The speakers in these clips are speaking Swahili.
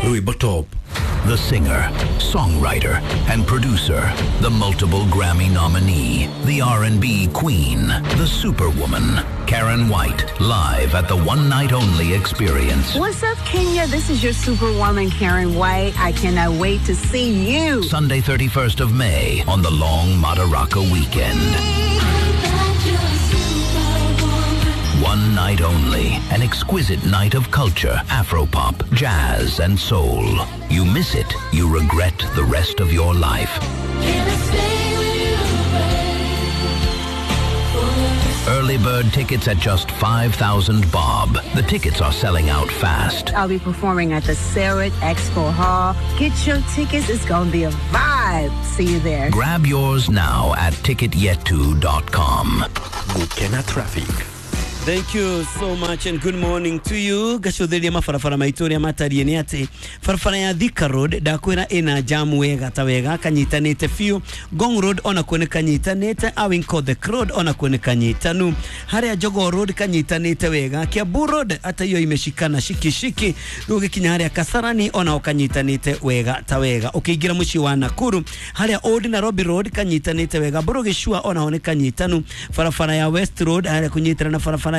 Rui Botop, the singer, songwriter, and producer, the multiple Grammy nominee, the R&B queen, the superwoman, Karen White, live at the One Night Only Experience. What's up, Kenya? This is your superwoman, Karen White. I cannot wait to see you. Sunday, 31st of May, on the long Madaraka weekend. One night only, an exquisite night of culture, Afropop, jazz, and soul. You miss it, you regret the rest of your life. Early bird tickets at just 5,000 bob. The tickets are selling out fast. I'll be performing at the Sarah Expo Hall. Get your tickets. It's going to be a vibe. See you there. Grab yours now at ticketyet2.com. Gukena Traffic. Thank you so much and good morning to you. Gashodheria mafarafara maitoria matarie ni ati farafara ya Thika Road dakwira ina jam wega tawega kanyitanite fiu. Gong Road ona kwene kanyitanite, Awinko the Road ona kwene kanyitanu. Haria Jogo Road kanyitanite wega. Kiambu Road hata hiyo imeshikana shiki. Ruge kinya haria Kasarani ona okanyitanite wega tawega. Ukiingira mushi wa Nakuru haria Old Nairobi Road kanyitanite wega. Buruge Shua ona hone kanyitanu. Farafara ya West Road haria kunyitana na farafara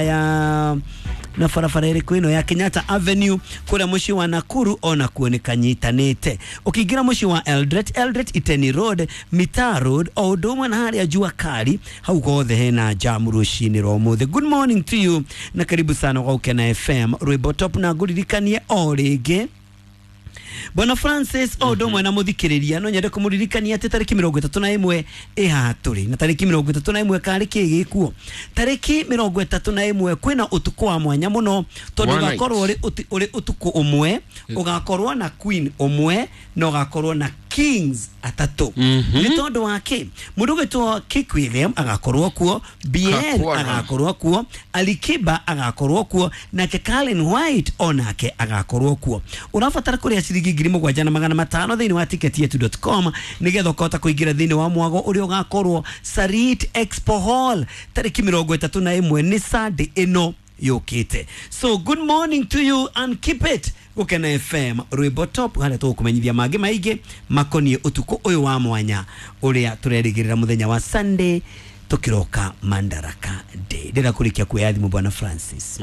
na farafara iri kwino ya Kenyatta Avenue kura mushi wa Nakuru ona kuoneka nyitanete. Ukiingira mushi wa Eldret Iteni Road, Mita Road, Odomwe na hali ya jua kali hauko hena jamu rushini romuthe. Good morning to you na karibu sana kwa Ukena FM. Rui Botop na guririkanie orege Bwana Francis Odomwe na muthikiriria no nyende kumuririkania ati tariki 31 ihaturi na tariki 31 kari kigikuo tariki 31 kwina utuku wa mwanya muno tondu gakorwo uri utuku umwe ugakorwo na queen umwe no gakorwo na kings atatu ni tondu wake mundu gitwo Kikwiliam agakorwo kuo, Bien agakorwo kuo, Alikiba agakorwo kuo na Karen White onake agakorwo kuo. Unafatara kuria ciringi 7,500 thini wa ticketyet2.com nigetha ukota kuingira thini wa mwago uri ugakorwo Sarit Expo Hall tariki 31 ni Sunday ino yokite. So good morning to you and keep it Ukena FM. Rui Botop hale to kumenyithia magi maige makonie utuko uyu wa mwanya uria turerigirira muthenya wa Sunday tukiroka Mandaraka Day. Ndira kurikia kuyathi Bwana Francis.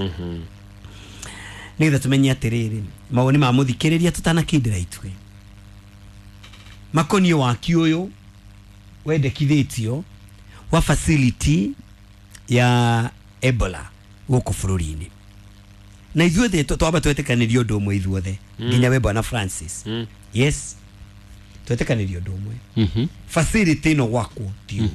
Nigitha tumenye atiriri mawoni ma muthikiriria tutanakindira itwe makonio waki uyu wendekithitio wa facility ya Ebola guku fururini na ithuothe twaba twetekanirio undu umwe ithuothe nginya we Bwana Francis. Yes, twetekanirio undu umwe facility no gwakwo tio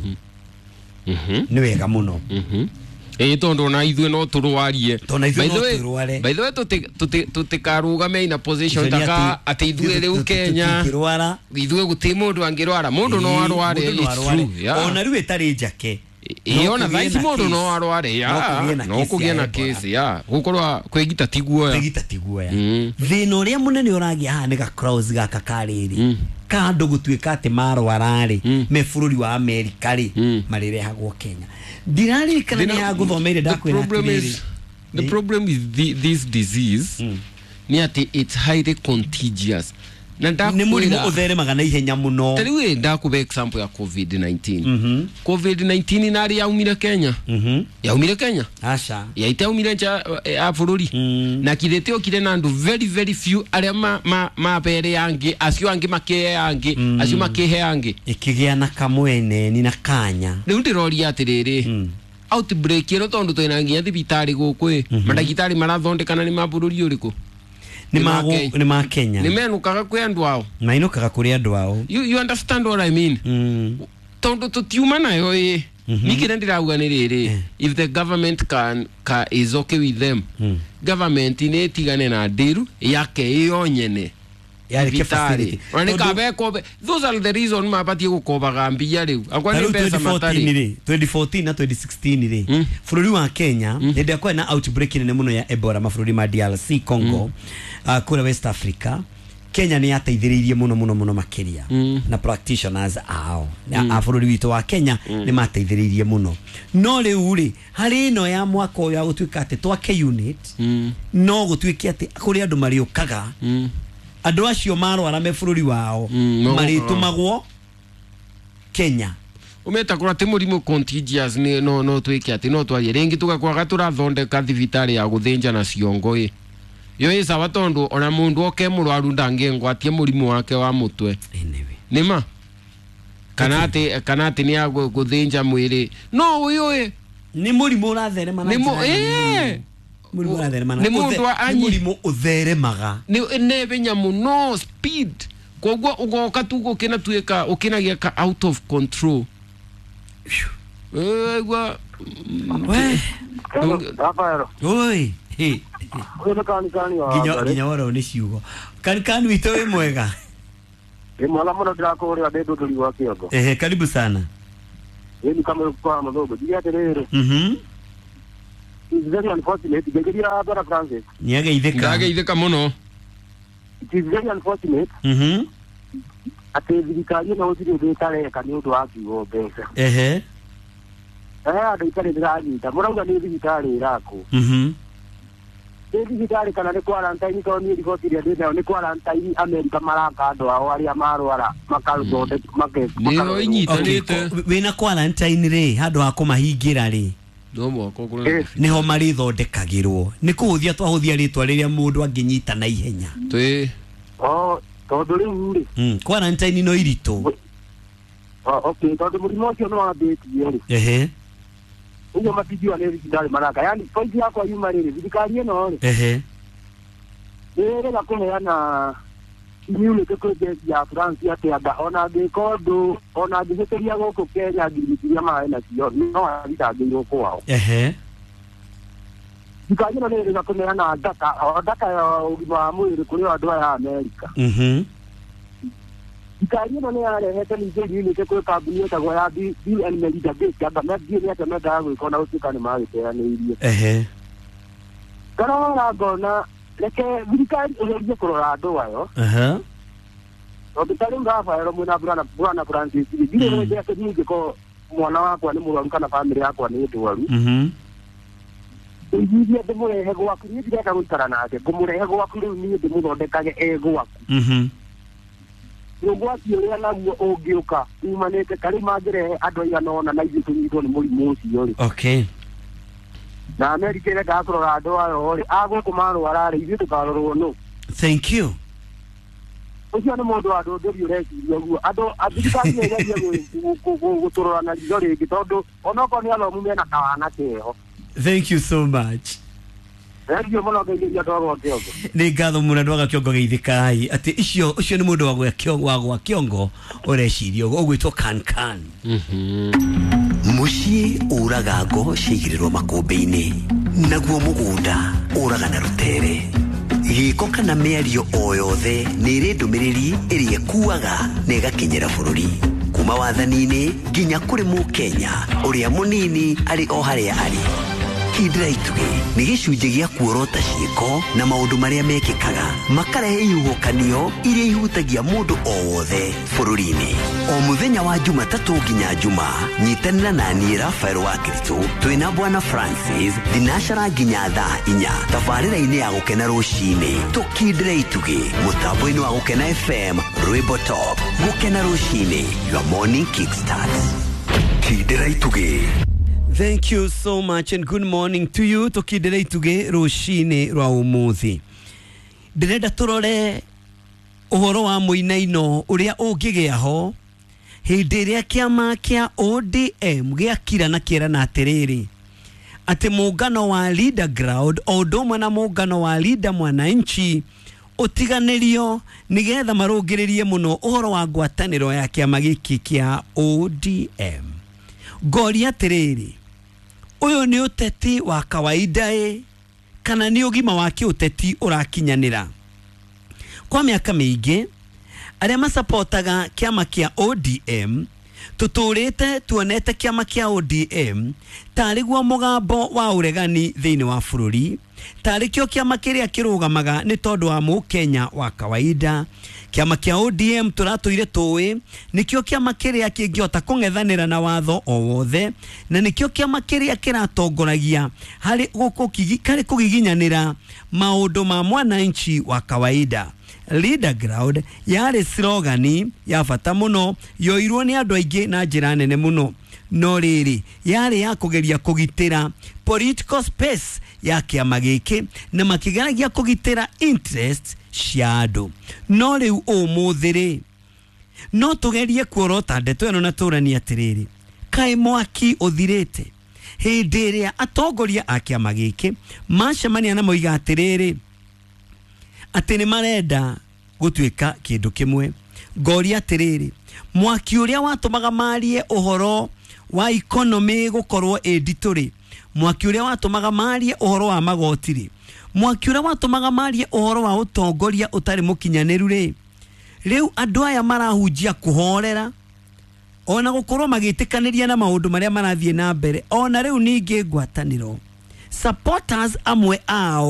ni wega muno tondu na ithwe no turwarie by the way tutekarugame in a position taka ati ithwe riu Kenya ithwe guti mundu angirwara mundu no arware ona riu etari njake ona thaici mundu no arware no kugia na case gukorwa kwigita tiguoya thina uria munene uragia ha ni ga cross gaka kariri kando gutuika ati marwarari me bururi wa America ri marirehagwo Kenya dirari kana ni aguthomeire ndakwira the problem is this disease ni ati it's highly contagious na ni murimu utheremaga na ihenya muno. Tariwe ndakube example ya COVID-19 COVID-19 nari yaumire Kenya yaumire Kenya asha yaitaumire nja bururi na kideteo kire na andu very few aria mapere yangi acio angi make yangi acio makehe yangi ikigia na kamwene ni na kanya riu ndirori atiriri outbreak iro tondu twina nginya thibitari gukwe madagitari marathondekana ni mabururi uriku ni ma Kenya ni menukaga kwe andu ao mainukaga kuri andu ao you understand what I mean tondu tutiuma nayo nikire ndirauga ni riri if the government is okay with them government ni tigane na ndiru yake iyo nyene yari ke facility wani kabeko those are the reason mapatie gukobaga mbia riu akwa ni pesa matari 2014 na 2016 ri bururi wa Kenya ndende kwa na outbreak nene muno ya Ebola mafururi ma DRC Congo kura West Africa Kenya ni yateithiririe muno makiria na practitioners ao na bururi witu wa Kenya ni mateithiririe muno no riu ri hari no ya mwaka ya gutuika ati twake unit no gutuike ati kuri andu mariukaga andu acio marwara me bururi wao maritumagwo Kenya umeta kura ti murimu contagious ni no twike ati no twarie ringi tugakwaga turathondeka thibitari ya guthinja na ciongo yo isa watondu ona mundu oke murwaru ndangengwatie murimu wake wa mutwe nima kanati ni ya guthinja mwiri no uyu ni murimu uratherema na murimu uratherema na murimu utheremaga ni benya muno speed kogwa ugoka tugo kena tueka ukinagia ka out of control gwa oi ginya waro ni ciugo kan wito we mwega mwala mwana ndakore adedo tuliwa kiogo karibu sana ni kama kwa madogo dia terere is very unfortunate gegeria bara Francis niageitheka muno it is very unfortunate ati thirikari na uthiri thitare ka ni undu wa kiugo mbeca ndikare ndiranyita murauga ni thirikari irako thirikari kana ni quarantine ko ni riboti ria ndina ni quarantine America maraka andu ao aria marwara makaruthonde niyo inyitanite wina quarantine ri handu ha kumahingira ri no mwako kugura niho marithondekagirwo ni kuhuthia twahuthia ritwa riria mundu anginyita na ihenya tondu riu ri quarantine no irito okay tondu murimo ucio no wambitie ri ugo matijua ni thirikari maraka yani point yako yuma riri thirikari ino ri rega kuheana niule ko ya France ate anda ona gikondo ona giheteria goko Kenya ngiriria mawe na cio no abitangirwo kwao thirikari ino ni rega kuheana data ya ugima mwiri kuri andu aya America thirikari ino ni yarehete niile ko kambuni etagwo ya BN Media Gate amba mebie ate menda gwiko na utuka ni magiteanirie kana ngona leke thirikari igerie kurora andu ayo ndikari ngafayero mwina Bwana Francis ndire mwende ake ningi ko mwana wakwa ni murwaru kana family yakwa ni ndwaru ndiye ndumurehe gwaku ni ndireka guikara nake ngumurehe gwaku riu ni ndimuthondekage gwaku Rogwati uria naguo ungiuka umanite kari mangirehe andu aiganona na ithu tunyitwo ni murimu ucio ri na America ira kurora andu ayo ri agwe kumarwara ri ithu tukarorwo no thank you ucio ni mundu andu nduri ureciria guo andu athirikari nĩĩgeria gũtũrora na ritho rĩngĩ tondu onokorwo nĩ alomu mena kawana keho thank you so much Ndio muno ngeithia ndogo kiongo ni ngatho muno ndoga kiongo geithikai ati ucio ni mundu wa kiongo urecirio ugwitwo kan muciĩ uraga ngo cigirirwo makumbi-ini naguo mugunda uraga na rutere giko kana mĩario o yothe nĩ ĩrĩ ndũmĩrĩri ĩrĩa ĩkuaga na ĩgakinyĩra bũrũri kuma wathani-inĩ nginya kũrĩ mũkenya ũrĩa mũnini arĩ o harĩa arĩ Kidra Ituge nĩ gĩcunjĩ gĩa kuorota ciĩko na maũndũ marĩa mekĩkaga makarehe ihuhũkanio iria ihutagia mũndũ o wothe bũrũri-inĩ o mũthenya wa Jumatatũ nginya Juma nyitanĩra na niĩ Rafael wa Kiritu twĩna Bwana Francis thinacara nginya thaa 4 tabarĩra-inĩ ya gũkena rũcinĩ Kidra Ituge mũtambo-inĩ wa gũkena FM Rwĩmbo Top gũkena rũcinĩ your morning kickstart Kidra Ituge. Thank you so much and good morning to you. Tukidera ituge rushine rwa umuthi. Ndirenda turore uhoro wa muinaino uria ungigea ho hindi iria kiama kia ODM giakira na kierana atiriri ati muungano wa Leader Ground o ndomwe na muungano wa Leader Mwananchi utiganirio nigetha marungiririe muno uhoro wa ngwataniro ya kiama giki kia ODM. Gori atiriri uyu ni uteti wa kawaida kana ni ugima wa kiuteti urakinyanira kwa miaka mingi aria masapotaga kiama kia ODM tuturite tuonete kiama kia ODM tariguo mugambo wa uregani thiini wa bururi tarikio kiama kiria kirugamaga ni tondu wa mukenya wa kawaida. Kiama kia ODM turatuire tuwe nikio kiama kiria kingiota kung'ethanira na watho o wothe na nikio kiama kiria kiratongoragia hari kugiginyanira maundu ma mwananchi wa kawaida. leader ground yari slogani ya bata muno yoirwo ni andu aingi na njira nene muno no riri yari ya kugeria kugitira political space ya kiama giki na makigeragia kugitira interest cia andu no riu umuthiri no tugerie kuorota ndeto eno na turani atiriri kai mwaki uthirite hindi iria atongoria a kiama giki macemania na moiga atiriri ati ni marenda gutuika kindu kimwe ngoria atiriri mwaki uria watumaga marie uhoro wa economy gukorwo editore mwaki uria watumaga marie uhoro wa magotiri mwaki uria watumaga marie uhoro wa utongoria utari mukinyaniru ri riu andu aya marahunjia kuhorera ona gukorwo magitikaniria na maundu maria marathie na mbere ona riu ningi ngwataniro supporters amwe ao